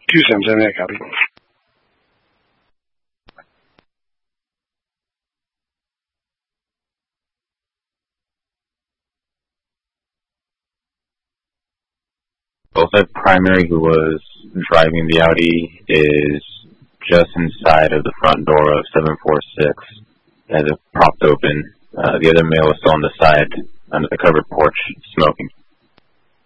2 Sims, I copy. Both that primary who was driving the Audi is just inside of the front door of 746. Has it propped open. The other male is still on the side under the covered porch smoking.